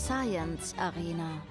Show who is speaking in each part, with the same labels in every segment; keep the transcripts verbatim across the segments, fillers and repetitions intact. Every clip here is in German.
Speaker 1: Science Arena.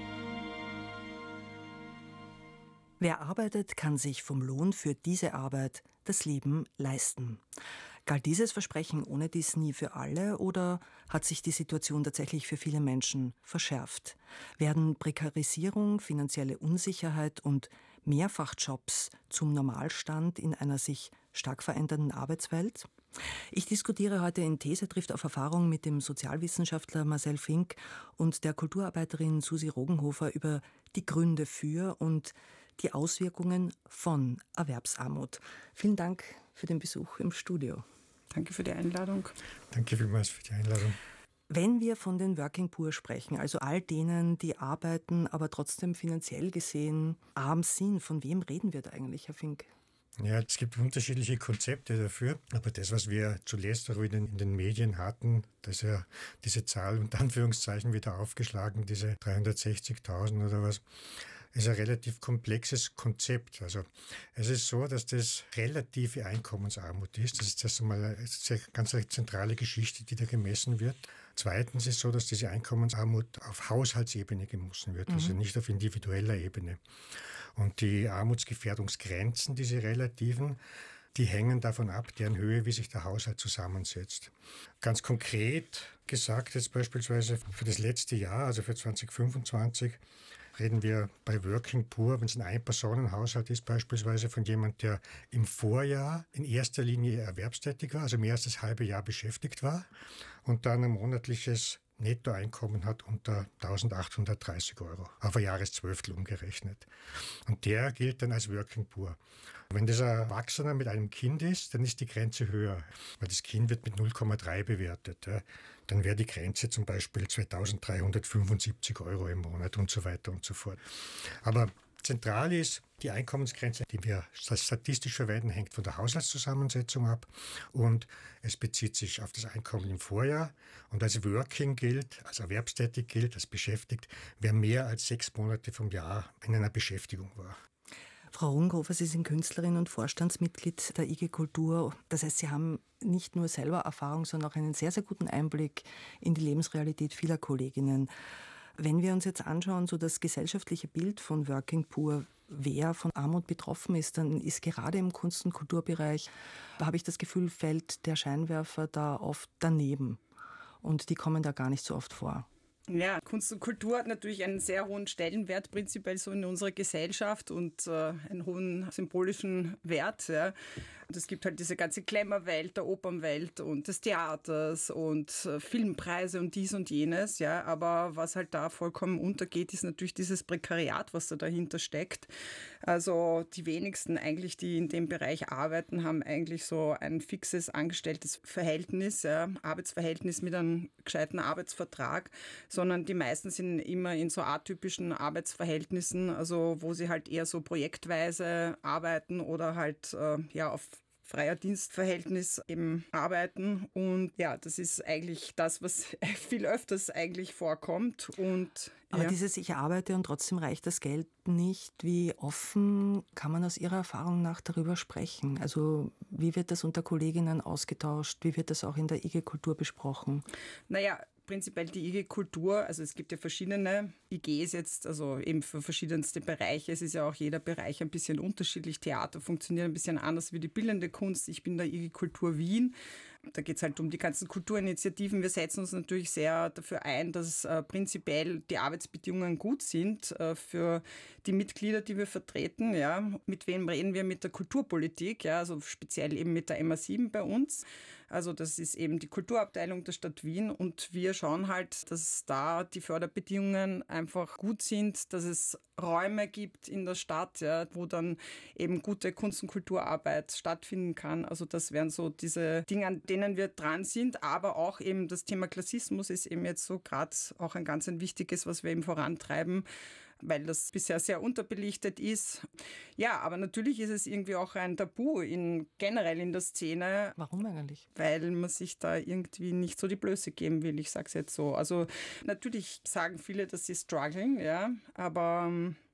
Speaker 2: Wer arbeitet, kann sich vom Lohn für diese Arbeit das Leben leisten. Galt dieses Versprechen ohne dies nie für alle oder hat sich die Situation tatsächlich für viele Menschen verschärft? Werden Prekarisierung, finanzielle Unsicherheit und Mehrfachjobs zum Normalstand in einer sich stark verändernden Arbeitswelt? Ich diskutiere heute in These trifft auf Erfahrung mit dem Sozialwissenschaftler Marcel Fink und der Kulturarbeiterin Susi Rogenhofer über die Gründe für und die Auswirkungen von Erwerbsarmut. Vielen Dank für den Besuch im Studio.
Speaker 3: Danke für die Einladung.
Speaker 4: Danke vielmals für die Einladung.
Speaker 2: Wenn wir von den Working Poor sprechen, also all denen, die arbeiten, aber trotzdem finanziell gesehen arm sind, von wem reden wir da eigentlich, Herr Fink?
Speaker 4: Ja, es gibt unterschiedliche Konzepte dafür, aber das, was wir zuletzt auch wieder in den Medien hatten, dass ja diese Zahl unter Anführungszeichen wieder aufgeschlagen, diese dreihundertsechzigtausend oder was, ist ein relativ komplexes Konzept. Also es ist so, dass das relative Einkommensarmut ist. Das ist erst einmal eine ganz zentrale Geschichte, die da gemessen wird. Zweitens ist es so, dass diese Einkommensarmut auf Haushaltsebene gemessen wird, also mhm. nicht auf individueller Ebene. Und die Armutsgefährdungsgrenzen, diese relativen, die hängen davon ab, deren Höhe, wie sich der Haushalt zusammensetzt. Ganz konkret gesagt, jetzt beispielsweise für das letzte Jahr, also für zwanzig fünfundzwanzig, reden wir bei Working Poor, wenn es ein Ein-Personen-Haushalt ist, beispielsweise von jemand, der im Vorjahr in erster Linie erwerbstätig war, also mehr als das halbe Jahr beschäftigt war und dann ein monatliches Nettoeinkommen hat unter eintausendachthundertdreißig Euro, auf ein Jahreszwölftel umgerechnet. Und der gilt dann als Working Poor. Wenn das ein Erwachsener mit einem Kind ist, dann ist die Grenze höher, weil das Kind wird mit null Komma drei bewertet. Dann wäre die Grenze zum Beispiel zweitausenddreihundertfünfundsiebzig Euro im Monat und so weiter und so fort. Aber zentral ist, die Einkommensgrenze, die wir statistisch verwenden, hängt von der Haushaltszusammensetzung ab und es bezieht sich auf das Einkommen im Vorjahr und als Working gilt, als erwerbstätig gilt, als beschäftigt, wer mehr als sechs Monate vom Jahr in einer Beschäftigung war.
Speaker 2: Frau Rogenhofer, Sie sind Künstlerin und Vorstandsmitglied der I G Kultur. Das heißt, Sie haben nicht nur selber Erfahrung, sondern auch einen sehr, sehr guten Einblick in die Lebensrealität vieler Kolleginnen. Wenn wir uns jetzt anschauen, so das gesellschaftliche Bild von Working Poor, wer von Armut betroffen ist, dann ist gerade im Kunst- und Kulturbereich, da habe ich das Gefühl, fällt der Scheinwerfer da oft daneben. Und die kommen da gar nicht so oft vor.
Speaker 3: Ja, Kunst und Kultur hat natürlich einen sehr hohen Stellenwert prinzipiell so in unserer Gesellschaft und äh, einen hohen symbolischen Wert. Ja. Und es gibt halt diese ganze Glamour-Welt, der Opernwelt und des Theaters und äh, Filmpreise und dies und jenes. Ja. Aber was halt da vollkommen untergeht, ist natürlich dieses Prekariat, was da dahinter steckt. Also die wenigsten eigentlich, die in dem Bereich arbeiten, haben eigentlich so ein fixes angestelltes Verhältnis, ja, Arbeitsverhältnis mit einem gescheiten Arbeitsvertrag, sondern die meisten sind immer in so atypischen Arbeitsverhältnissen, also wo sie halt eher so projektweise arbeiten oder halt äh, ja auf freier Dienstverhältnis eben arbeiten. Und ja, das ist eigentlich das, was viel öfters eigentlich vorkommt. Und,
Speaker 2: Aber
Speaker 3: ja.
Speaker 2: dieses Ich arbeite und trotzdem reicht das Geld nicht. Wie offen kann man aus Ihrer Erfahrung nach darüber sprechen? Also wie wird das unter Kolleginnen ausgetauscht? Wie wird das auch in der I G Kultur besprochen?
Speaker 3: Naja, prinzipiell die I G Kultur, also es gibt ja verschiedene I Gs jetzt, also eben für verschiedenste Bereiche. Es ist ja auch jeder Bereich ein bisschen unterschiedlich. Theater funktioniert ein bisschen anders wie die bildende Kunst. Ich bin der I G Kultur Wien. Da geht es halt um die ganzen Kulturinitiativen. Wir setzen uns natürlich sehr dafür ein, dass äh, prinzipiell die Arbeitsbedingungen gut sind äh, für die Mitglieder, die wir vertreten. Ja. Mit wem reden wir? Mit der Kulturpolitik, ja, also speziell eben mit der M A sieben bei uns. Also das ist eben die Kulturabteilung der Stadt Wien und wir schauen halt, dass da die Förderbedingungen einfach gut sind, dass es Räume gibt in der Stadt, ja, wo dann eben gute Kunst- und Kulturarbeit stattfinden kann. Also das wären so diese Dinge, an denen wir dran sind, aber auch eben das Thema Klassismus ist eben jetzt so gerade auch ein ganz ein wichtiges, was wir eben vorantreiben, weil das bisher sehr unterbelichtet ist. Ja, aber natürlich ist es irgendwie auch ein Tabu in, generell in der Szene.
Speaker 2: Warum eigentlich?
Speaker 3: Weil man sich da irgendwie nicht so die Blöße geben will, ich sag's jetzt so. Also natürlich sagen viele, dass sie strugglen, ja, aber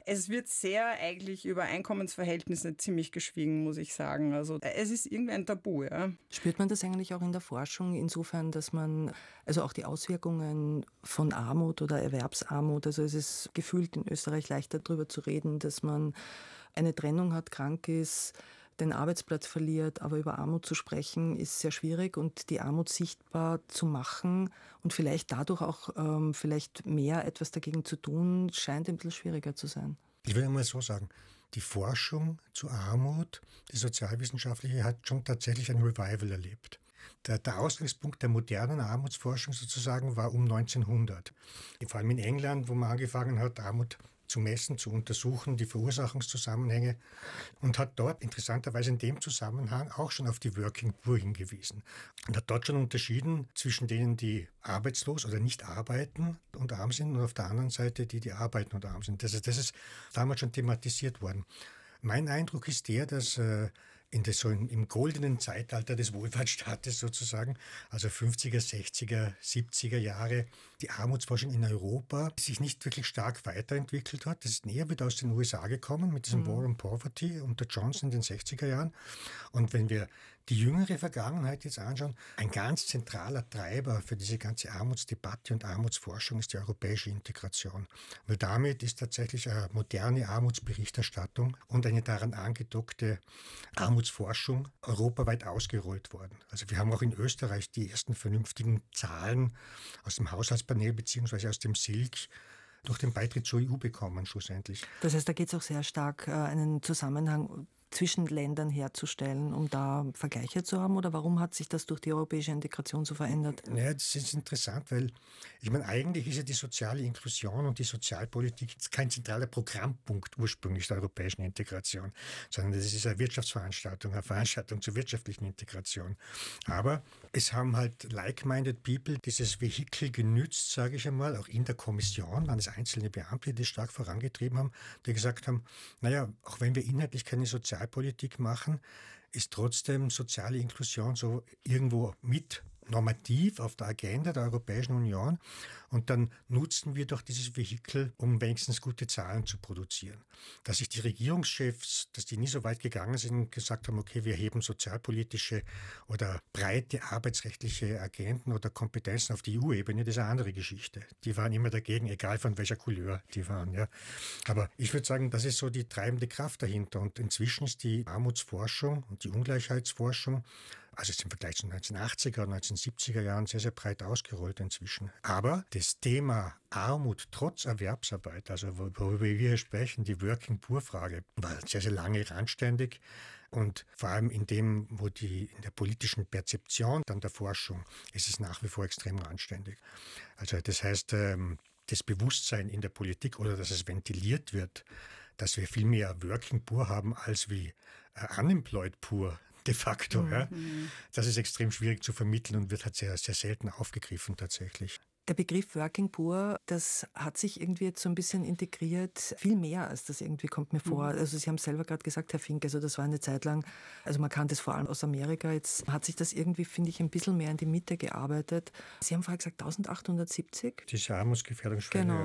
Speaker 3: Es wird sehr eigentlich über Einkommensverhältnisse ziemlich geschwiegen, muss ich sagen. Also es ist irgendwie ein Tabu, ja.
Speaker 2: Spürt man das eigentlich auch in der Forschung insofern, dass man, also auch die Auswirkungen von Armut oder Erwerbsarmut, also es ist gefühlt in Österreich leichter darüber zu reden, dass man eine Trennung hat, krank ist, den Arbeitsplatz verliert, aber über Armut zu sprechen ist sehr schwierig und die Armut sichtbar zu machen und vielleicht dadurch auch ähm, vielleicht mehr etwas dagegen zu tun, scheint ein bisschen schwieriger zu sein.
Speaker 4: Ich will mal so sagen, die Forschung zu Armut, die sozialwissenschaftliche, hat schon tatsächlich ein Revival erlebt. Der, der Ausgangspunkt der modernen Armutsforschung sozusagen war um neunzehnhundert. Vor allem in England, wo man angefangen hat, Armut zu messen, zu untersuchen, die Verursachungszusammenhänge und hat dort interessanterweise in dem Zusammenhang auch schon auf die Working Poor hingewiesen und hat dort schon unterschieden zwischen denen, die arbeitslos oder nicht arbeiten und arm sind und auf der anderen Seite die, die arbeiten und arm sind. Das ist, das ist damals schon thematisiert worden. Mein Eindruck ist der, dass äh, in das, so im, im goldenen Zeitalter des Wohlfahrtsstaates sozusagen, also fünfziger, sechziger, siebziger Jahre, die Armutsforschung in Europa sich nicht wirklich stark weiterentwickelt hat. Das ist näher wieder aus den U S A gekommen mit diesem mhm. War on Poverty unter Johnson in den sechziger Jahren. Und wenn wir die jüngere Vergangenheit jetzt anschauen, ein ganz zentraler Treiber für diese ganze Armutsdebatte und Armutsforschung ist die europäische Integration. Weil damit ist tatsächlich eine moderne Armutsberichterstattung und eine daran angedockte Armutsforschung europaweit ausgerollt worden. Also wir haben auch in Österreich die ersten vernünftigen Zahlen aus dem Haushaltspanel bzw. aus dem S I L K durch den Beitritt zur E U bekommen schlussendlich.
Speaker 2: Das heißt, da geht es auch sehr stark äh, einen Zusammenhang zwischen Ländern herzustellen, um da Vergleiche zu haben? Oder warum hat sich das durch die europäische Integration so verändert?
Speaker 4: Ja, das ist interessant, weil ich meine, eigentlich ist ja die soziale Inklusion und die Sozialpolitik kein zentraler Programmpunkt ursprünglich der europäischen Integration, sondern das ist eine Wirtschaftsveranstaltung, eine Veranstaltung zur wirtschaftlichen Integration. Aber es haben halt like-minded people dieses Vehikel genützt, sage ich einmal, auch in der Kommission, waren es einzelne Beamte, die das stark vorangetrieben haben, die gesagt haben, naja, auch wenn wir inhaltlich keine Sozialpolitik machen, ist trotzdem soziale Inklusion so irgendwo mit normativ auf der Agenda der Europäischen Union und dann nutzen wir doch dieses Vehikel, um wenigstens gute Zahlen zu produzieren. Dass sich die Regierungschefs, dass die nie so weit gegangen sind und gesagt haben, okay, wir heben sozialpolitische oder breite arbeitsrechtliche Agenden oder Kompetenzen auf die E U-Ebene, das ist eine andere Geschichte. Die waren immer dagegen, egal von welcher Couleur die waren. Ja. Aber ich würde sagen, das ist so die treibende Kraft dahinter und inzwischen ist die Armutsforschung und die Ungleichheitsforschung, also im Vergleich zu neunzehnhundertachtziger und neunzehnhundertsiebziger Jahren sehr, sehr breit ausgerollt inzwischen. Aber das Thema Armut trotz Erwerbsarbeit, also worüber wir hier sprechen, die Working-Poor-Frage, war sehr, sehr lange randständig. Und vor allem in dem, wo die in der politischen Perzeption dann der Forschung, ist es nach wie vor extrem randständig. Also das heißt, das Bewusstsein in der Politik oder dass es ventiliert wird, dass wir viel mehr Working Poor haben als wie Unemployed Poor, de facto. Mhm. Ja. Das ist extrem schwierig zu vermitteln und wird halt sehr, sehr selten aufgegriffen tatsächlich.
Speaker 2: Der Begriff Working Poor, das hat sich irgendwie jetzt so ein bisschen integriert, viel mehr als das irgendwie kommt mir vor. Mhm. Also Sie haben es selber gerade gesagt, Herr Fink, also das war eine Zeit lang, also man kannte es vor allem aus Amerika, jetzt hat sich das irgendwie, finde ich, ein bisschen mehr in die Mitte gearbeitet. Sie haben vorher gesagt eintausendachthundertsiebzig?
Speaker 4: Diese Armutsgefährdungsschwelle,
Speaker 2: genau.
Speaker 4: Ja,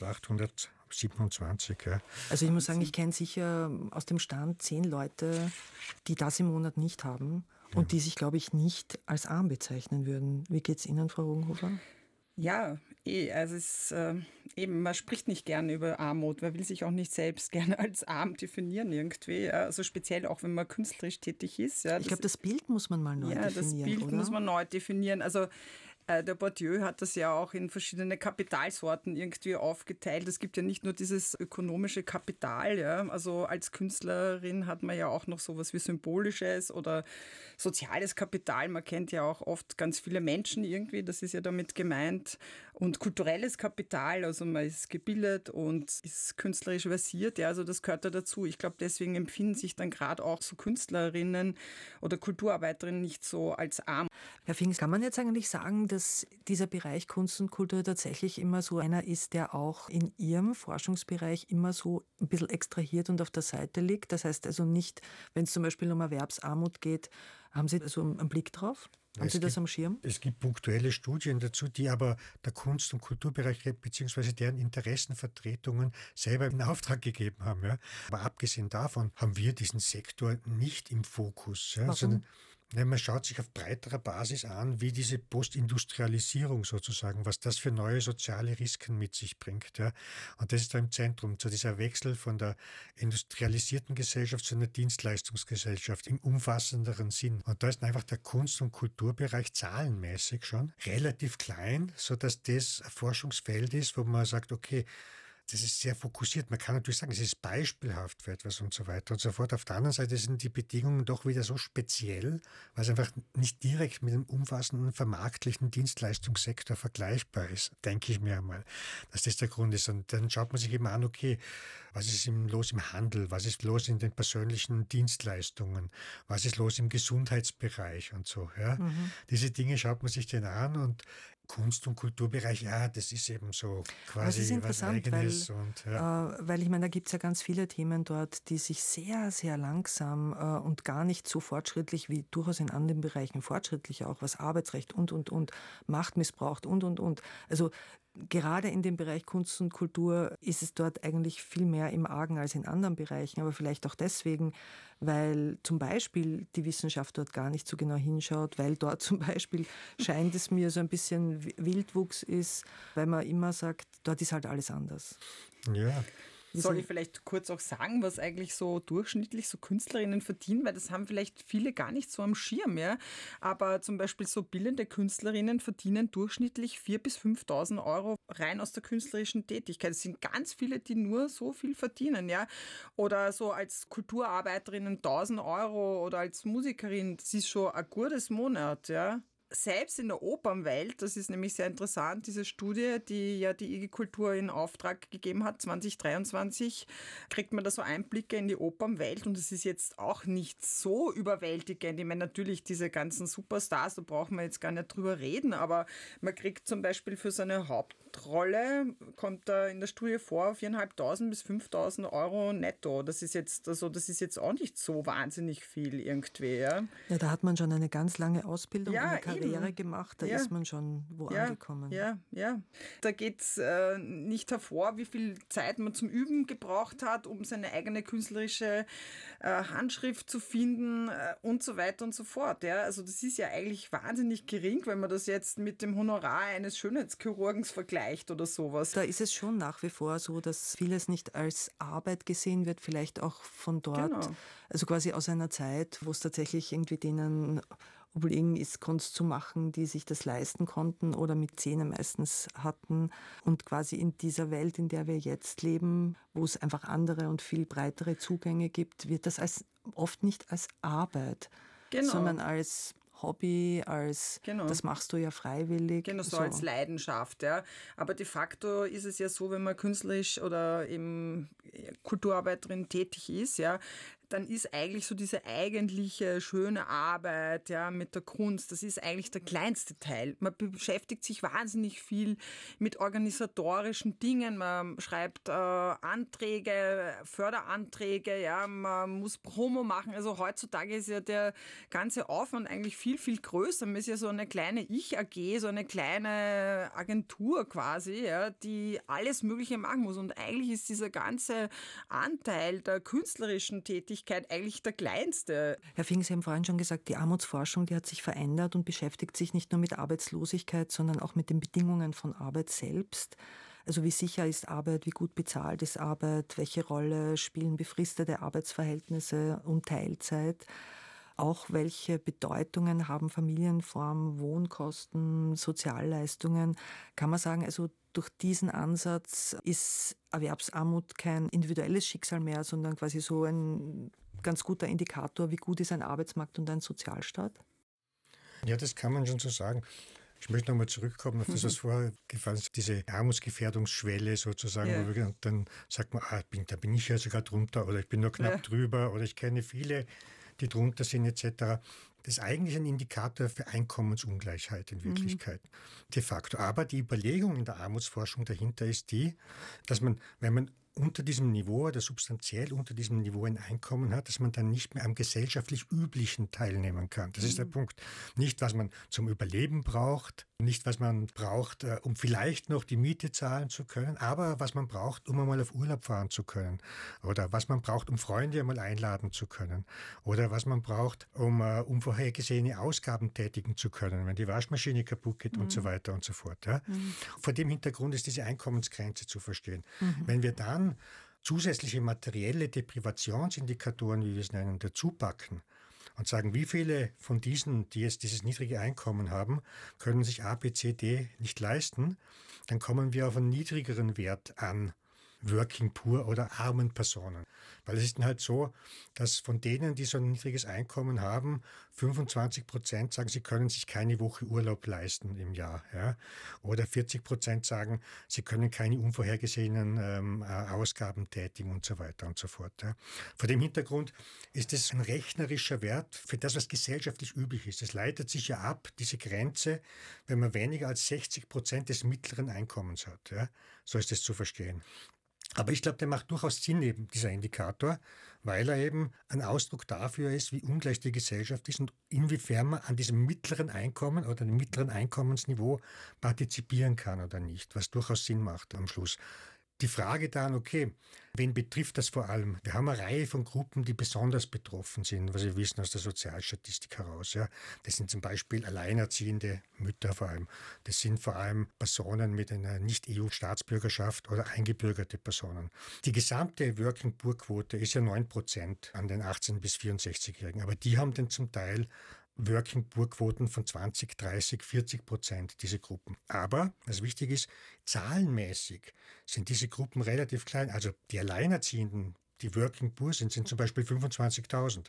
Speaker 4: eintausendachthundertsiebenundzwanzig. Ja.
Speaker 2: Also ich muss sagen, ich kenne sicher aus dem Stand zehn Leute, die das im Monat nicht haben und ja. die sich, glaube ich, nicht als arm bezeichnen würden. Wie geht es Ihnen, Frau Rugenhofer?
Speaker 3: Ja, eh, also es äh, eben, man spricht nicht gerne über Armut, man will sich auch nicht selbst gerne als arm definieren irgendwie, also speziell auch, wenn man künstlerisch tätig ist. Ja,
Speaker 2: ich glaube, das Bild muss man mal neu
Speaker 3: ja,
Speaker 2: definieren,
Speaker 3: Ja, das Bild
Speaker 2: oder?
Speaker 3: muss man neu definieren, also der Bourdieu hat das ja auch in verschiedene Kapitalsorten irgendwie aufgeteilt. Es gibt ja nicht nur dieses ökonomische Kapital, ja. Also als Künstlerin hat man ja auch noch sowas wie symbolisches oder soziales Kapital. Man kennt ja auch oft ganz viele Menschen irgendwie, das ist ja damit gemeint. Und kulturelles Kapital, also man ist gebildet und ist künstlerisch versiert, ja, also das gehört da dazu. Ich glaube, deswegen empfinden sich dann gerade auch so Künstlerinnen oder Kulturarbeiterinnen nicht so als arm.
Speaker 2: Herr Fink, kann man jetzt eigentlich sagen, dass dieser Bereich Kunst und Kultur tatsächlich immer so einer ist, der auch in Ihrem Forschungsbereich immer so ein bisschen extrahiert und auf der Seite liegt? Das heißt also nicht, wenn es zum Beispiel um Erwerbsarmut geht, haben Sie so einen Blick drauf? Haben Sie das
Speaker 4: gibt,
Speaker 2: am Schirm?
Speaker 4: Es gibt punktuelle Studien dazu, die aber der Kunst- und Kulturbereich bzw. deren Interessenvertretungen selber in Auftrag gegeben haben. Ja. Aber abgesehen davon haben wir diesen Sektor nicht im Fokus, ja, sondern ja, man schaut sich auf breiterer Basis an, wie diese Postindustrialisierung sozusagen, was das für neue soziale Risiken mit sich bringt. Ja. Und das ist da im Zentrum, so dieser Wechsel von der industrialisierten Gesellschaft zu einer Dienstleistungsgesellschaft im umfassenderen Sinn. Und da ist einfach der Kunst- und Kulturbereich zahlenmäßig schon relativ klein, sodass das ein Forschungsfeld ist, wo man sagt, okay, das ist sehr fokussiert. Man kann natürlich sagen, es ist beispielhaft für etwas und so weiter und so fort. Auf der anderen Seite sind die Bedingungen doch wieder so speziell, weil es einfach nicht direkt mit dem umfassenden vermarktlichen Dienstleistungssektor vergleichbar ist, denke ich mir einmal, dass das der Grund ist. Und dann schaut man sich eben an, okay, was ist los im Handel, was ist los in den persönlichen Dienstleistungen, was ist los im Gesundheitsbereich und so. Ja? Mhm. Diese Dinge schaut man sich dann an und Kunst- und Kulturbereich, ja, das ist eben so quasi
Speaker 2: das ist interessant,
Speaker 4: was Eigenes.
Speaker 2: Weil,
Speaker 4: und, ja.
Speaker 2: äh, weil ich meine, da gibt es ja ganz viele Themen dort, die sich sehr, sehr langsam äh, und gar nicht so fortschrittlich wie durchaus in anderen Bereichen fortschrittlich auch, was Arbeitsrecht und, und, und, Macht missbraucht und, und, und. Also gerade in dem Bereich Kunst und Kultur ist es dort eigentlich viel mehr im Argen als in anderen Bereichen, aber vielleicht auch deswegen, weil zum Beispiel die Wissenschaft dort gar nicht so genau hinschaut, weil dort zum Beispiel scheint es mir so ein bisschen Wildwuchs ist, weil man immer sagt, dort ist halt alles anders.
Speaker 4: Ja.
Speaker 3: Soll ich vielleicht kurz auch sagen, was eigentlich so durchschnittlich so Künstlerinnen verdienen, weil das haben vielleicht viele gar nicht so am Schirm, ja. Aber zum Beispiel so bildende Künstlerinnen verdienen durchschnittlich viertausend bis fünftausend Euro rein aus der künstlerischen Tätigkeit. Es sind ganz viele, die nur so viel verdienen, ja. Oder so als Kulturarbeiterinnen tausend Euro oder als Musikerin, das ist schon ein gutes Monat, ja. Selbst in der Opernwelt, das ist nämlich sehr interessant, diese Studie, die ja die I G Kultur in Auftrag gegeben hat, zwanzig dreiundzwanzig, kriegt man da so Einblicke in die Opernwelt und es ist jetzt auch nicht so überwältigend. Ich meine, natürlich diese ganzen Superstars, da brauchen wir jetzt gar nicht drüber reden, aber man kriegt zum Beispiel für seine Hauptrolle, kommt da in der Studie vor, viertausendfünfhundert bis fünftausend Euro netto. Das ist jetzt, also das ist jetzt auch nicht so wahnsinnig viel irgendwie. Ja,
Speaker 2: ja da hat man schon eine ganz lange Ausbildung,
Speaker 3: ja,
Speaker 2: eine Karriere gemacht, da ja. ist man schon wo
Speaker 3: ja,
Speaker 2: angekommen.
Speaker 3: Ja, ja. Da geht es äh, nicht hervor, wie viel Zeit man zum Üben gebraucht hat, um seine eigene künstlerische äh, Handschrift zu finden äh, und so weiter und so fort. Ja. Also das ist ja eigentlich wahnsinnig gering, wenn man das jetzt mit dem Honorar eines Schönheitschirurgens vergleicht oder sowas.
Speaker 2: Da ist es schon nach wie vor so, dass vieles nicht als Arbeit gesehen wird, vielleicht auch von dort, genau. Also quasi aus einer Zeit, wo es tatsächlich irgendwie denen obliegen ist, Kunst zu machen, die sich das leisten konnten oder mit Zähne meistens hatten. Und quasi in dieser Welt, in der wir jetzt leben, wo es einfach andere und viel breitere Zugänge gibt, wird das als, oft nicht als Arbeit, genau. sondern als Hobby, als genau. das machst du ja freiwillig.
Speaker 3: Genau, so, so als Leidenschaft. Ja. Aber de facto ist es ja so, wenn man künstlerisch oder eben Kulturarbeiterin tätig ist, ja, dann ist eigentlich so diese eigentliche schöne Arbeit ja, mit der Kunst, das ist eigentlich der kleinste Teil. Man beschäftigt sich wahnsinnig viel mit organisatorischen Dingen, man schreibt äh, Anträge, Förderanträge, ja, man muss Promo machen. Also heutzutage ist ja der ganze Aufwand eigentlich viel, viel größer. Man ist ja so eine kleine Ich-A G, so eine kleine Agentur quasi, ja, die alles Mögliche machen muss. Und eigentlich ist dieser ganze Anteil der künstlerischen Tätigkeit eigentlich der kleinste.
Speaker 2: Herr Fink, Sie haben vorhin schon gesagt, die Armutsforschung, die hat sich verändert und beschäftigt sich nicht nur mit Arbeitslosigkeit, sondern auch mit den Bedingungen von Arbeit selbst. Also wie sicher ist Arbeit, wie gut bezahlt ist Arbeit, welche Rolle spielen befristete Arbeitsverhältnisse und Teilzeit. Auch welche Bedeutungen haben Familienform, Wohnkosten, Sozialleistungen. Kann man sagen, also durch diesen Ansatz ist Erwerbsarmut kein individuelles Schicksal mehr, sondern quasi so ein ganz guter Indikator, wie gut ist ein Arbeitsmarkt und ein Sozialstaat?
Speaker 4: Ja, das kann man schon so sagen. Ich möchte nochmal zurückkommen auf das, was vorher gefallen ist, diese Armutsgefährdungsschwelle sozusagen. Yeah. Wo wir, und dann sagt man, ah, bin, da bin ich ja sogar drunter oder ich bin nur knapp yeah. drüber oder ich kenne viele, die drunter sind et cetera. Das ist eigentlich ein Indikator für Einkommensungleichheit in Wirklichkeit, mhm. de facto. Aber die Überlegung in der Armutsforschung dahinter ist die, dass man, wenn man unter diesem Niveau oder substanziell unter diesem Niveau ein Einkommen hat, dass man dann nicht mehr am gesellschaftlich Üblichen teilnehmen kann. Das mhm. ist der Punkt. Nicht, was man zum Überleben braucht, nicht, was man braucht, um vielleicht noch die Miete zahlen zu können, aber was man braucht, um einmal auf Urlaub fahren zu können oder was man braucht, um Freunde einmal einladen zu können oder was man braucht, um uh, unvorhergesehene Ausgaben tätigen zu können, wenn die Waschmaschine kaputt geht mhm. und so weiter und so fort. Ja? Mhm. Vor dem Hintergrund ist diese Einkommensgrenze zu verstehen. Mhm. Wenn wir dann zusätzliche materielle Deprivationsindikatoren, wie wir es nennen, dazu packen und sagen, wie viele von diesen, die jetzt dieses niedrige Einkommen haben, können sich A, B, C, D nicht leisten, dann kommen wir auf einen niedrigeren Wert an Working Poor oder armen Personen. Weil es ist dann halt so, dass von denen, die so ein niedriges Einkommen haben, fünfundzwanzig Prozent sagen, sie können sich keine Woche Urlaub leisten im Jahr. Ja? Oder vierzig Prozent sagen, sie können keine unvorhergesehenen ähm, Ausgaben tätigen und so weiter und so fort. Ja? Vor dem Hintergrund ist es ein rechnerischer Wert für das, was gesellschaftlich üblich ist. Es leitet sich ja ab, diese Grenze, wenn man weniger als sechzig Prozent des mittleren Einkommens hat. Ja? So ist es zu verstehen. Aber ich glaube, der macht durchaus Sinn, eben dieser Indikator, weil er eben ein Ausdruck dafür ist, wie ungleich die Gesellschaft ist und inwiefern man an diesem mittleren Einkommen oder dem mittleren Einkommensniveau partizipieren kann oder nicht, was durchaus Sinn macht am Schluss. Die Frage dann, okay, wen betrifft das vor allem? Wir haben eine Reihe von Gruppen, die besonders betroffen sind, was wir wissen aus der Sozialstatistik heraus. Ja. Das sind zum Beispiel alleinerziehende Mütter vor allem. Das sind vor allem Personen mit einer Nicht-E U-Staatsbürgerschaft oder eingebürgerte Personen. Die gesamte Working-Poor-Quote ist ja neun Prozent an den achtzehn- bis vierundsechzigjährigen, aber die haben dann zum Teil Working-Poor-Quoten von zwanzig, dreißig, vierzig Prozent, diese Gruppen. Aber, was wichtig ist, zahlenmäßig sind diese Gruppen relativ klein. Also die Alleinerziehenden, die Working-Poor sind, sind zum Beispiel fünfundzwanzigtausend.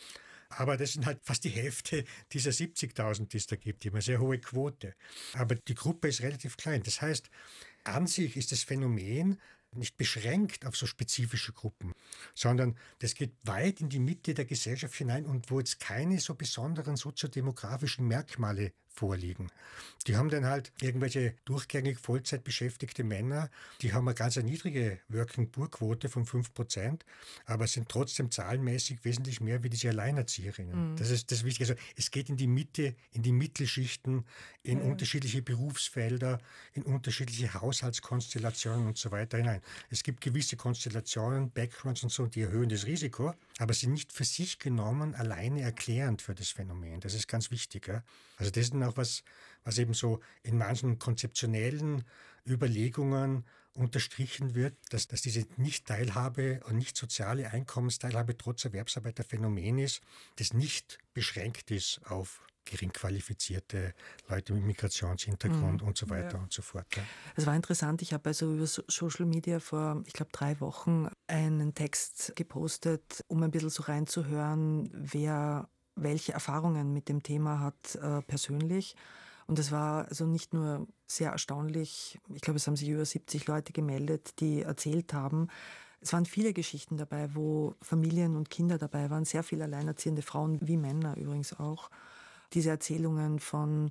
Speaker 4: Aber das sind halt fast die Hälfte dieser siebzigtausend, die es da gibt, die haben eine sehr hohe Quote. Aber die Gruppe ist relativ klein. Das heißt, an sich ist das Phänomen nicht beschränkt auf so spezifische Gruppen, sondern das geht weit in die Mitte der Gesellschaft hinein und wo jetzt keine so besonderen soziodemografischen Merkmale vorliegen. Die haben dann halt irgendwelche durchgängig Vollzeit beschäftigte Männer, die haben eine ganz niedrige Working-Poor-Quote von fünf Prozent, aber sind trotzdem zahlenmäßig wesentlich mehr wie diese Alleinerzieherinnen. Mhm. Das ist das Wichtige. Also es geht in die Mitte, in die Mittelschichten, in ja. unterschiedliche Berufsfelder, in unterschiedliche Haushaltskonstellationen und so weiter hinein. Es gibt gewisse Konstellationen, Backgrounds und so, die erhöhen das Risiko, aber sind nicht für sich genommen alleine erklärend für das Phänomen. Das ist ganz wichtig. Ja? Also das ist auch was, was eben so in manchen konzeptionellen Überlegungen unterstrichen wird, dass, dass diese Nicht-Teilhabe und nicht soziale Einkommensteilhabe trotz Erwerbsarbeit ein Phänomen ist, das nicht beschränkt ist auf gering qualifizierte Leute mit Migrationshintergrund mhm. und so weiter ja. und so fort. Ja.
Speaker 2: Es war interessant, ich habe also über Social Media vor, ich glaube, drei Wochen einen Text gepostet, um ein bisschen so reinzuhören, wer welche Erfahrungen mit dem Thema hat äh, persönlich. Und es war also nicht nur sehr erstaunlich, ich glaube, es haben sich über siebzig Leute gemeldet, die erzählt haben. Es waren viele Geschichten dabei, wo Familien und Kinder dabei waren, sehr viele alleinerziehende Frauen, wie Männer übrigens auch. Diese Erzählungen von,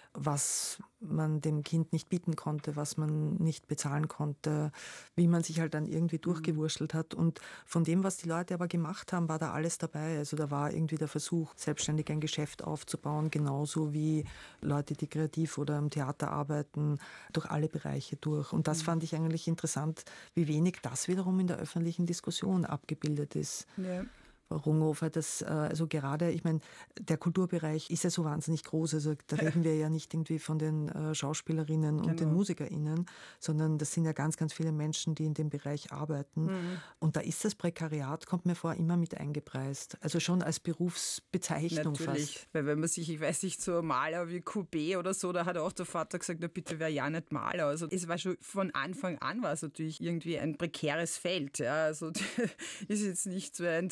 Speaker 2: was man dem Kind nicht bieten konnte, was man nicht bezahlen konnte, wie man sich halt dann irgendwie durchgewurschtelt hat. Und von dem, was die Leute aber gemacht haben, war da alles dabei. Also da war irgendwie der Versuch, selbstständig ein Geschäft aufzubauen, genauso wie Leute, die kreativ oder im Theater arbeiten, durch alle Bereiche durch. Und das fand ich eigentlich interessant, wie wenig das wiederum in der öffentlichen Diskussion abgebildet ist. Ja. Runghofer, das, also gerade, ich meine, der Kulturbereich ist ja so wahnsinnig groß, also da reden wir ja nicht irgendwie von den äh, Schauspielerinnen und genau. den MusikerInnen, sondern das sind ja ganz, ganz viele Menschen, die in dem Bereich arbeiten. Mhm. Und da ist das Prekariat, kommt mir vor, immer mit eingepreist. Also schon als Berufsbezeichnung
Speaker 3: Natürlich,
Speaker 2: fast.
Speaker 3: Weil wenn man sich, ich weiß nicht, so Maler wie Courbet oder so, da hat auch der Vater gesagt, na bitte, wer ja nicht Maler. Also es war schon von Anfang an war es natürlich irgendwie ein prekäres Feld. Ja. Also ist jetzt nicht so ein Zufall, dass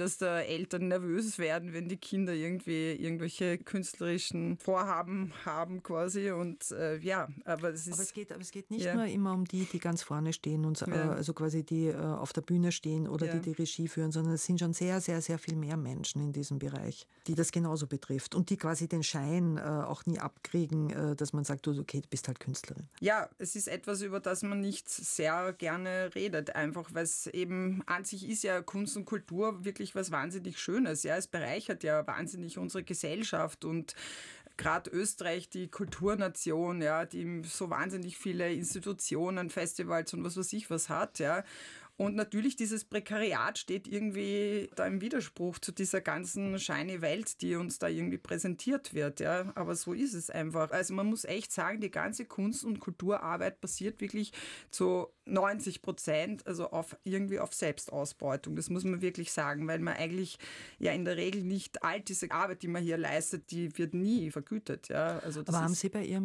Speaker 3: dass da Eltern nervös werden, wenn die Kinder irgendwie irgendwelche künstlerischen Vorhaben haben quasi. Und äh, ja, aber es ist...
Speaker 2: Aber es geht, aber es geht nicht
Speaker 3: ja.
Speaker 2: nur immer um die, die ganz vorne stehen und äh,
Speaker 3: Ja.
Speaker 2: also quasi die äh, auf der Bühne stehen oder
Speaker 3: Ja.
Speaker 2: die die Regie führen, sondern es sind schon sehr, sehr, sehr viel mehr Menschen in diesem Bereich, die das genauso betrifft und die quasi den Schein äh, auch nie abkriegen, äh, dass man sagt, du, okay, du bist halt Künstlerin.
Speaker 3: Ja, es ist etwas, über das man nicht sehr gerne redet, einfach weil es eben an sich ist ja Kunst und Kultur wirklich was wahnsinnig Schönes. Ja, es bereichert ja wahnsinnig unsere Gesellschaft und gerade Österreich, die Kulturnation, ja, die so wahnsinnig viele Institutionen, Festivals und was weiß ich was hat, ja. Und natürlich dieses Prekariat steht irgendwie da im Widerspruch zu dieser ganzen shiny Welt, die uns da irgendwie präsentiert wird. Ja. Aber so ist es einfach. Also man muss echt sagen, die ganze Kunst- und Kulturarbeit basiert wirklich zu neunzig Prozent also auf, irgendwie auf Selbstausbeutung. Das muss man wirklich sagen, weil man eigentlich ja in der Regel nicht all diese Arbeit, die man hier leistet, die wird nie vergütet. Ja. Also das
Speaker 2: Aber haben
Speaker 3: ist
Speaker 2: Sie bei Ihren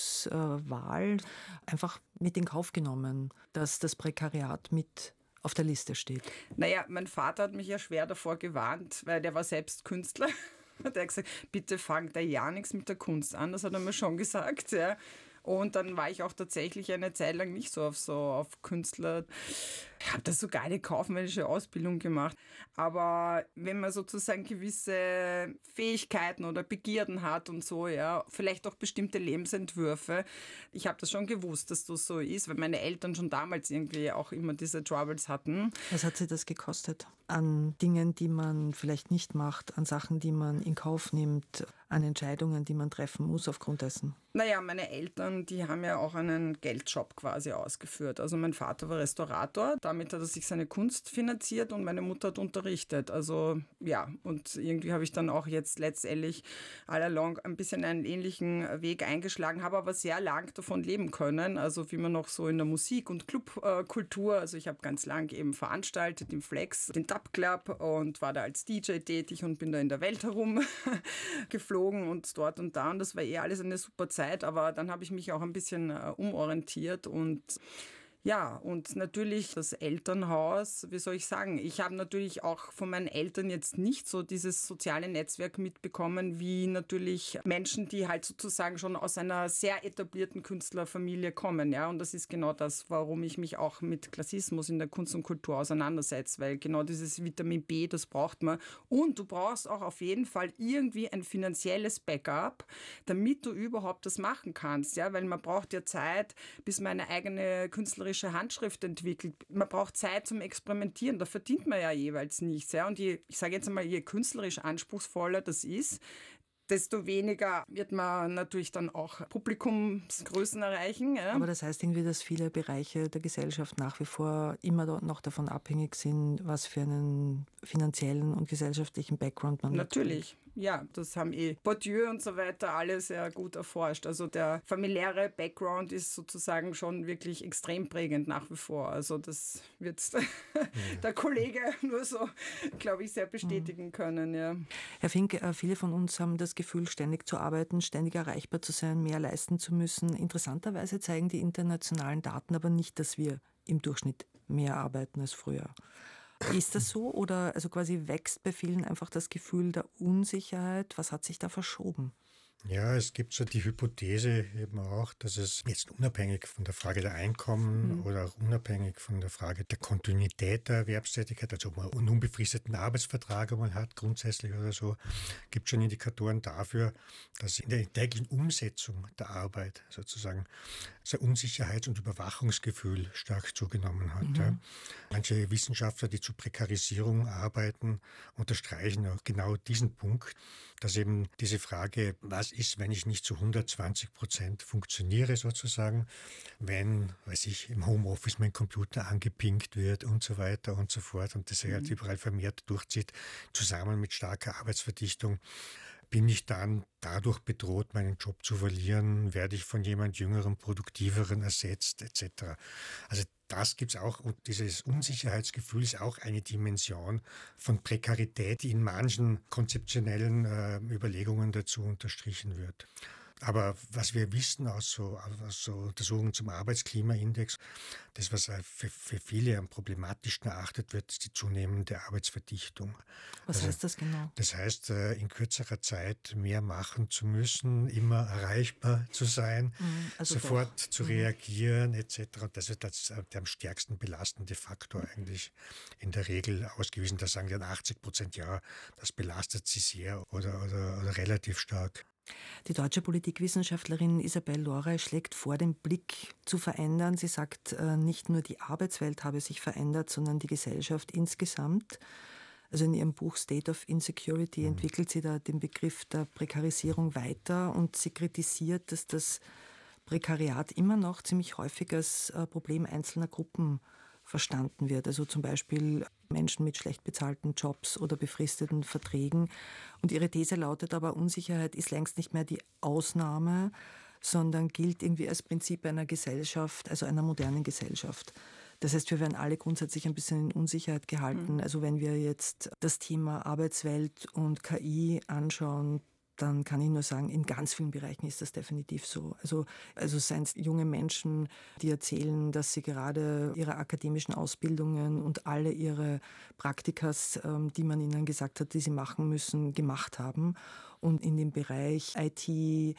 Speaker 2: Berufswahl einfach mit in Kauf genommen, dass das Prekariat mit auf der Liste steht?
Speaker 3: Naja, mein Vater hat mich ja schwer davor gewarnt, weil der war selbst Künstler. Der hat gesagt, bitte fang da ja nichts mit der Kunst an. Das hat er mir schon gesagt. Ja. Und dann war ich auch tatsächlich eine Zeit lang nicht so auf, so auf Künstler. Ich habe da sogar eine kaufmännische Ausbildung gemacht. Aber wenn man sozusagen gewisse Fähigkeiten oder Begierden hat und so, ja, vielleicht auch bestimmte Lebensentwürfe. Ich habe das schon gewusst, dass das so ist, weil meine Eltern schon damals irgendwie auch immer diese Troubles hatten.
Speaker 2: Was hat Sie das gekostet? An Dingen, die man vielleicht nicht macht, an Sachen, die man in Kauf nimmt, an Entscheidungen, die man treffen muss aufgrund dessen?
Speaker 3: Naja, meine Eltern, die haben ja auch einen Geldjob quasi ausgeführt. Also mein Vater war Restaurator, damit hat er sich seine Kunst finanziert und meine Mutter hat unterrichtet. Also ja, und irgendwie habe ich dann auch jetzt letztendlich all along ein bisschen einen ähnlichen Weg eingeschlagen, habe aber sehr lang davon leben können. Also wie man noch so in der Musik- und Clubkultur, also ich habe ganz lang eben veranstaltet im Flex, den Dub Club und war da als D J tätig und bin da in der Welt herum geflogen und dort und da und das war eh alles eine super Zeit, aber dann habe ich mich auch ein bisschen äh, umorientiert und ja, und natürlich das Elternhaus, wie soll ich sagen, ich habe natürlich auch von meinen Eltern jetzt nicht so dieses soziale Netzwerk mitbekommen, wie natürlich Menschen, die halt sozusagen schon aus einer sehr etablierten Künstlerfamilie kommen. Ja, und das ist genau das, warum ich mich auch mit Klassismus in der Kunst und Kultur auseinandersetze, weil genau dieses Vitamin B, das braucht man. Und du brauchst auch auf jeden Fall irgendwie ein finanzielles Backup, damit du überhaupt das machen kannst. Ja, weil man braucht ja Zeit, bis man eine eigene künstlerische Handschrift entwickelt. Man braucht Zeit zum Experimentieren. Da verdient man ja jeweils nichts. Ja? Und je, ich sage jetzt einmal, je künstlerisch anspruchsvoller das ist, desto weniger wird man natürlich dann auch Publikumsgrößen erreichen. Ja?
Speaker 2: Aber das heißt irgendwie, dass viele Bereiche der Gesellschaft nach wie vor immer noch davon abhängig sind, was für einen finanziellen und gesellschaftlichen Background man
Speaker 3: Natürlich. Mitbringt. Ja, das haben eh Bourdieu und so weiter alle sehr gut erforscht. Also der familiäre Background ist sozusagen schon wirklich extrem prägend nach wie vor. Also das wird ja. der Kollege nur so, glaube ich, sehr bestätigen können. Ja.
Speaker 2: Herr Fink, viele von uns haben das Gefühl, ständig zu arbeiten, ständig erreichbar zu sein, mehr leisten zu müssen. Interessanterweise zeigen die internationalen Daten aber nicht, dass wir im Durchschnitt mehr arbeiten als früher. Ist das so oder also quasi wächst bei vielen einfach das Gefühl der Unsicherheit? Was hat sich da verschoben?
Speaker 4: Ja, es gibt so die Hypothese eben auch, dass es jetzt unabhängig von der Frage der Einkommen mhm. oder auch unabhängig von der Frage der Kontinuität der Erwerbstätigkeit, also ob man einen unbefristeten Arbeitsvertrag einmal hat, grundsätzlich oder so, gibt schon Indikatoren dafür, dass in der täglichen Umsetzung der Arbeit sozusagen so Unsicherheits- und Überwachungsgefühl stark zugenommen hat. Mhm. Ja. Manche Wissenschaftler, die zur Prekarisierung arbeiten, unterstreichen auch genau diesen Punkt, dass eben diese Frage, was ist, wenn ich nicht zu hundertzwanzig Prozent funktioniere sozusagen, wenn, weiß ich, im Homeoffice mein Computer angepinkt wird und so weiter und so fort und das mhm. halt überall vermehrt durchzieht, zusammen mit starker Arbeitsverdichtung, bin ich dann dadurch bedroht, meinen Job zu verlieren, werde ich von jemand Jüngerem, Produktiveren ersetzt et cetera. Also das gibt es auch und dieses Unsicherheitsgefühl ist auch eine Dimension von Prekarität, die in manchen konzeptionellen äh, Überlegungen dazu unterstrichen wird. Aber was wir wissen aus so, aus so Untersuchungen zum Arbeitsklimaindex, das, was für, für viele am problematischsten erachtet wird, ist die zunehmende Arbeitsverdichtung.
Speaker 2: Was
Speaker 4: also,
Speaker 2: heißt das genau?
Speaker 4: Das heißt, in kürzerer Zeit mehr machen zu müssen, immer erreichbar zu sein, mhm, also sofort doch. zu mhm. reagieren et cetera. Das ist das, der am stärksten belastende Faktor eigentlich in der Regel ausgewiesen. Da sagen dann achtzig Prozent, ja, das belastet sie sehr oder, oder, oder relativ stark.
Speaker 2: Die deutsche Politikwissenschaftlerin Isabel Lorey schlägt vor, den Blick zu verändern. Sie sagt, nicht nur die Arbeitswelt habe sich verändert, sondern die Gesellschaft insgesamt. Also in ihrem Buch State of Insecurity mhm. entwickelt sie da den Begriff der Prekarisierung weiter und sie kritisiert, dass das Prekariat immer noch ziemlich häufig als Problem einzelner Gruppen verstanden wird. Also zum Beispiel Menschen mit schlecht bezahlten Jobs oder befristeten Verträgen. Und ihre These lautet aber, Unsicherheit ist längst nicht mehr die Ausnahme, sondern gilt irgendwie als Prinzip einer Gesellschaft, also einer modernen Gesellschaft. Das heißt, wir werden alle grundsätzlich ein bisschen in Unsicherheit gehalten. Mhm. Also wenn wir jetzt das Thema Arbeitswelt und K I anschauen, dann kann ich nur sagen, in ganz vielen Bereichen ist das definitiv so. Also, also seien es junge Menschen, die erzählen, dass sie gerade ihre akademischen Ausbildungen und alle ihre Praktikas, ähm, die man ihnen gesagt hat, die sie machen müssen, gemacht haben. Und in dem Bereich I T,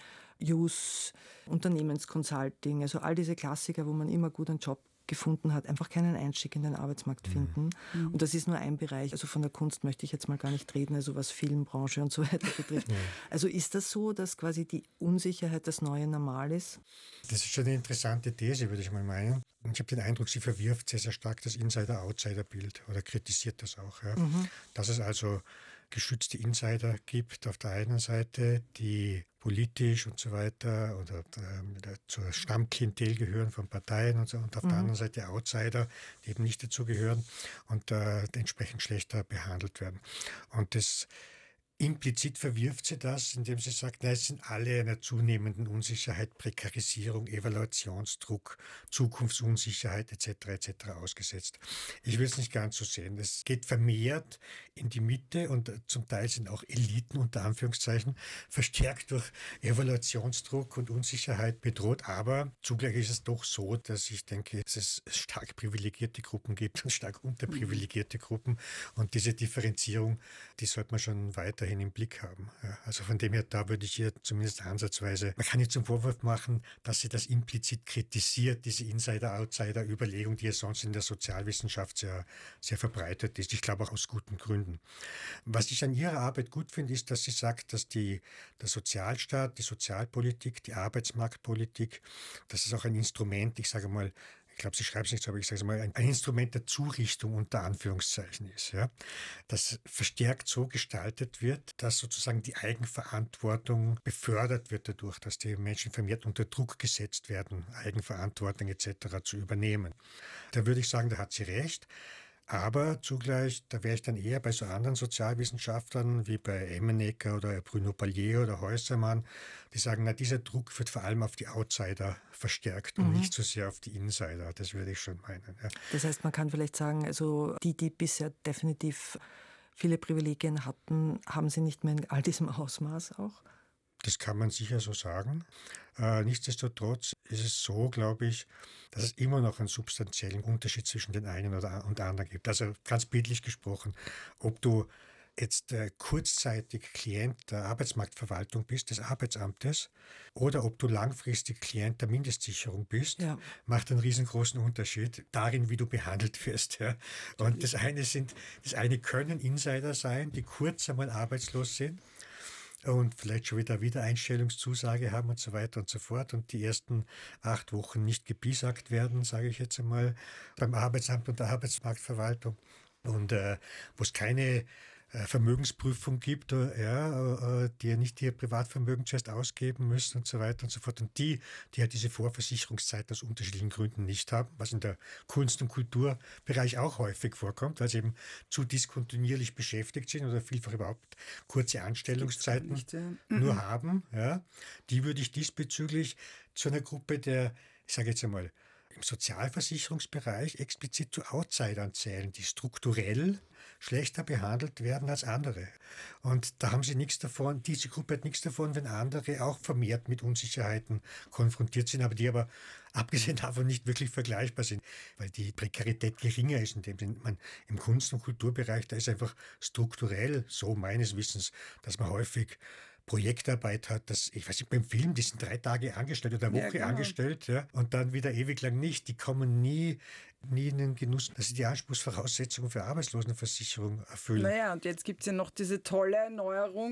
Speaker 2: Use, Unternehmensconsulting, also all diese Klassiker, wo man immer gut einen Job gefunden hat, einfach keinen Einstieg in den Arbeitsmarkt finden. Mhm. Und das ist nur ein Bereich. Also von der Kunst möchte ich jetzt mal gar nicht reden, also was Filmbranche und so weiter betrifft. Ja. Also ist das so, dass quasi die Unsicherheit das neue Normal ist?
Speaker 4: Das ist schon eine interessante These, würde ich mal meinen. Und ich habe den Eindruck, sie verwirft sehr, sehr stark das Insider-Outsider-Bild oder kritisiert das auch. Ja. Mhm. Dass es also geschützte Insider gibt auf der einen Seite, die politisch und so weiter oder äh, zur Stammklientel gehören von Parteien und so, und auf mhm. der anderen Seite Outsider, die eben nicht dazu gehören und äh, entsprechend schlechter behandelt werden. Und das implizit verwirft sie das, indem sie sagt, na, es sind alle einer zunehmenden Unsicherheit, Prekarisierung, Evaluationsdruck, Zukunftsunsicherheit et cetera et cetera ausgesetzt. Ich will es nicht ganz so sehen. Es geht vermehrt in die Mitte und zum Teil sind auch Eliten unter Anführungszeichen verstärkt durch Evaluationsdruck und Unsicherheit bedroht. Aber zugleich ist es doch so, dass ich denke, dass es stark privilegierte Gruppen gibt und stark unterprivilegierte Gruppen. Und diese Differenzierung, die sollte man schon weiterhin im Blick haben. Ja, also von dem her, da würde ich hier zumindest ansatzweise, man kann nicht zum Vorwurf machen, dass sie das implizit kritisiert, diese Insider-Outsider-Überlegung, die ja sonst in der Sozialwissenschaft sehr, sehr verbreitet ist. Ich glaube auch aus guten Gründen. Was ich an ihrer Arbeit gut finde, ist, dass sie sagt, dass die, der Sozialstaat, die Sozialpolitik, die Arbeitsmarktpolitik, das ist auch ein Instrument, ich sage mal, ich glaube, sie schreibt es nicht so, aber ich sage es mal, ein, ein Instrument der Zurichtung unter Anführungszeichen ist. Ja? Das verstärkt so gestaltet wird, dass sozusagen die Eigenverantwortung befördert wird dadurch, dass die Menschen vermehrt unter Druck gesetzt werden, Eigenverantwortung et cetera zu übernehmen. Da würde ich sagen, da hat sie recht. Aber zugleich, da wäre ich dann eher bei so anderen Sozialwissenschaftlern wie bei Emmenegger oder Bruno Palier oder Häusermann, die sagen, na, dieser Druck wird vor allem auf die Outsider verstärkt mhm. und nicht so sehr auf die Insider. Das würde ich schon meinen. Ja.
Speaker 2: Das heißt, man kann vielleicht sagen, also die, die bisher definitiv viele Privilegien hatten, haben sie nicht mehr in all diesem Ausmaß auch?
Speaker 4: Das kann man sicher so sagen. Äh, nichtsdestotrotz ist es so, glaube ich, dass es immer noch einen substanziellen Unterschied zwischen den einen oder und anderen gibt. Also ganz bildlich gesprochen, ob du jetzt äh, kurzzeitig Klient der Arbeitsmarktverwaltung bist, des Arbeitsamtes, oder ob du langfristig Klient der Mindestsicherung bist, ja. macht einen riesengroßen Unterschied darin, wie du behandelt wirst. Ja. Und das eine sind, das eine können Insider sein, die kurz einmal arbeitslos sind und vielleicht schon wieder Wiedereinstellungszusage haben und so weiter und so fort und die ersten acht Wochen nicht gepiesackt werden, sage ich jetzt einmal, beim Arbeitsamt und der Arbeitsmarktverwaltung und äh, wo es keine äh, Vermögensprüfung gibt, äh, ja, äh, die ja nicht ihr Privatvermögen zuerst ausgeben müssen und so weiter und so fort und die, die ja diese Vorversicherungszeit aus unterschiedlichen Gründen nicht haben, was in der Kunst- und Kulturbereich auch häufig vorkommt, weil sie eben zu diskontinuierlich beschäftigt sind oder vielfach überhaupt kurze Anstellungszeiten nicht, ja. nur mhm. haben, ja, die würde ich diesbezüglich zu einer Gruppe der, ich sage jetzt einmal, im Sozialversicherungsbereich explizit zu Outsidern zählen, die strukturell schlechter behandelt werden als andere. Und da haben sie nichts davon, diese Gruppe hat nichts davon, wenn andere auch vermehrt mit Unsicherheiten konfrontiert sind, aber die aber abgesehen davon nicht wirklich vergleichbar sind, weil die Prekarität geringer ist, indem man im Kunst- und Kulturbereich, da ist einfach strukturell so meines Wissens, dass man häufig Projektarbeit hat, das, ich weiß nicht, beim Film, die sind drei Tage angestellt oder eine Woche
Speaker 3: Ja, genau.
Speaker 4: angestellt, ja, und dann wieder ewig lang nicht. Die kommen nie, nie in den Genuss, dass sie die Anspruchsvoraussetzungen für Arbeitslosenversicherung erfüllen.
Speaker 3: Naja, und jetzt gibt es ja noch diese tolle Neuerung,